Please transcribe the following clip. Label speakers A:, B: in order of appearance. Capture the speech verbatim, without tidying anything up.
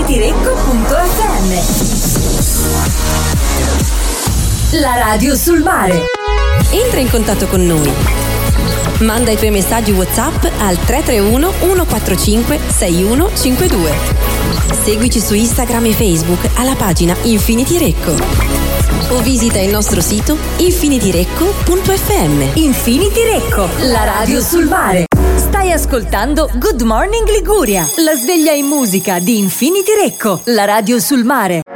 A: Infinityrecco punto effe emme. La radio sul mare.
B: Entra in contatto con noi. Manda i tuoi messaggi WhatsApp al tre tre uno uno quattro cinque sei uno cinque due. Seguici su Instagram e Facebook alla pagina Infinityrecco. O visita il nostro sito infinityrecco punto effe emme.
A: Infinityrecco, la radio sul mare. Stai ascoltando Good Morning Liguria, la sveglia in musica di Infinityrecco, la radio sul mare.